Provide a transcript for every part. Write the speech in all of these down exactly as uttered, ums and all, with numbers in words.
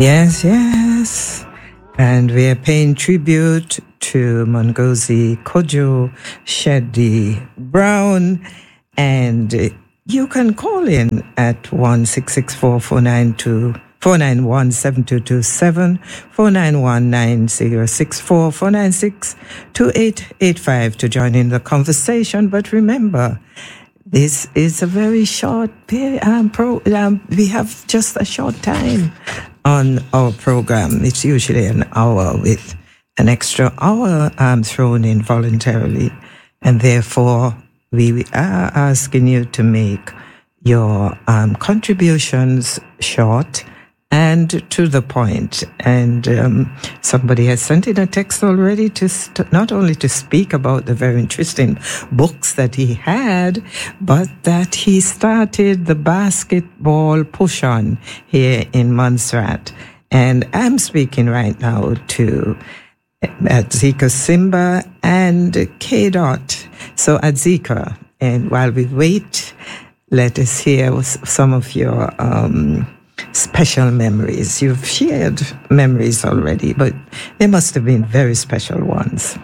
Yes, yes. And we are paying tribute to Mongozi Kojo, Shedi Brown, and you can call in at one six six four, four nine two, four nine one, seven two two seven, four nine one, nine zero six four, four nine six, two eight eight five to join in the conversation. But remember, this is a very short period. Um, pro, um, we have just a short time on our program. It's usually an hour with an extra hour um, thrown in voluntarily. And therefore, we are asking you to make your um, contributions short and to the point. And um, somebody has sent in a text already to st- not only to speak about the very interesting books that he had, but that he started the basketball push-on here in Montserrat. And I'm speaking right now to Adzika Simba and K-Dot. So Adzika, and while we wait, let us hear some of your um, special memories. You've shared memories already, but they must have been very special ones.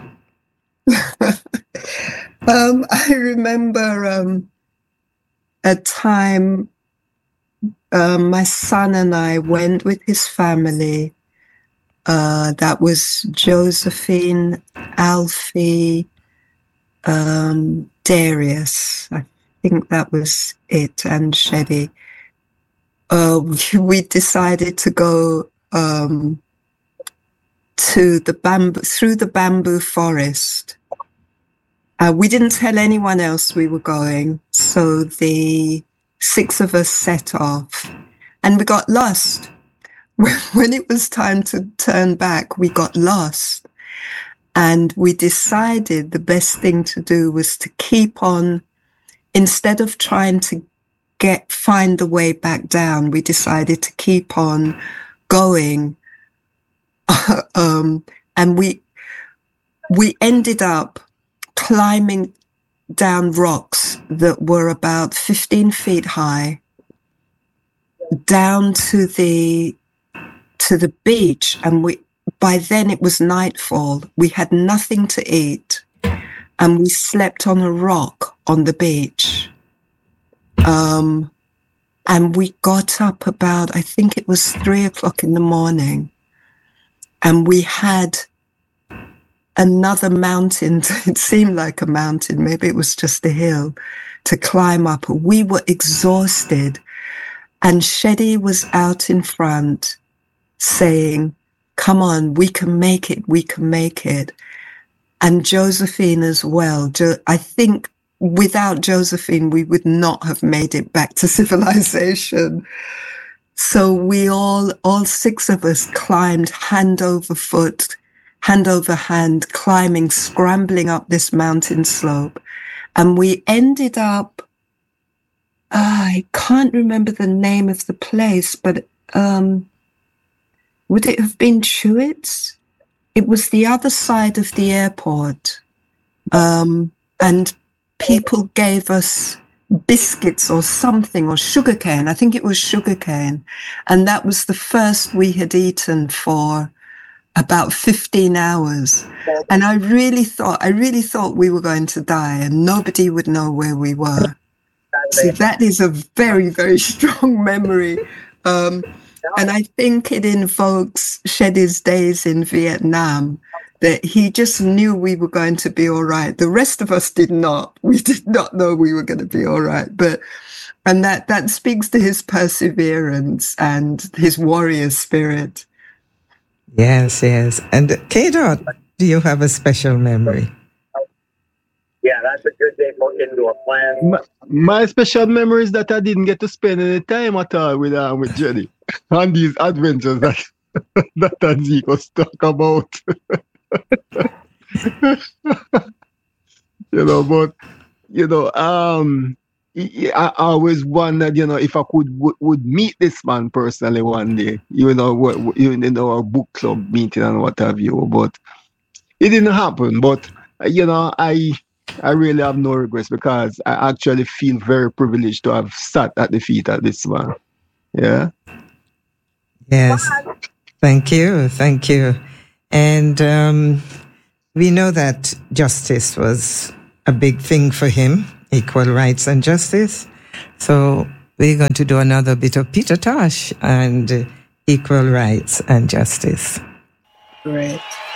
um, I remember um, a time um, my son and I went with his family. Uh, that was Josephine, Alfie, um, Darius. I think that was it, and Shedi. Uh, we decided to go um, to the bamboo through the bamboo forest. Uh, we didn't tell anyone else we were going, so the six of us set off, and we got lost. When it was time to turn back, we got lost, and we decided the best thing to do was to keep on, instead of trying to get find the way back down, we decided to keep on going. um, and we we ended up climbing down rocks that were about fifteen feet high, down to the to the beach. And we by then it was nightfall. We had nothing to eat, and we slept on a rock on the beach. Um, and we got up about, I think it was three o'clock in the morning, and we had another mountain. It seemed like a mountain. Maybe it was just a hill to climb up. We were exhausted, and Shedi was out in front saying, "Come on, we can make it. We can make it." And Josephine as well. Jo- I think without Josephine, we would not have made it back to civilization. So we all, all six of us climbed hand over foot, hand over hand, climbing, scrambling up this mountain slope. And we ended up, uh, I can't remember the name of the place, but um, would it have been Chewits? It was the other side of the airport. Um, and people gave us biscuits or something, or sugarcane. I think it was sugarcane. And that was the first we had eaten for about fifteen hours. And I really thought, I really thought we were going to die and nobody would know where we were. So that is a very, very strong memory. Um, and I think it invokes Shedi's days in Vietnam, that he just knew we were going to be all right. The rest of us did not. We did not know we were going to be all right. But, and that, that speaks to his perseverance and his warrior spirit. Yes, yes. And K-Dot, do you have a special memory? Yeah, that's a good day for indoor plans. My, my special memory is that I didn't get to spend any time at all with uh, with Jenny on these adventures that that Adzika was talk about. You know, but you know, um, I, I always wondered, you know, if I could w- would meet this man personally one day, you know, w- w- even in our book club meeting and what have you. But it didn't happen. But you know, I I really have no regrets because I actually feel very privileged to have sat at the feet of this man. Yeah. Yes. Thank you. Thank you. And um, we know that justice was a big thing for him, equal rights and justice. So we're going to do another bit of Peter Tosh and uh, equal rights and justice. Great.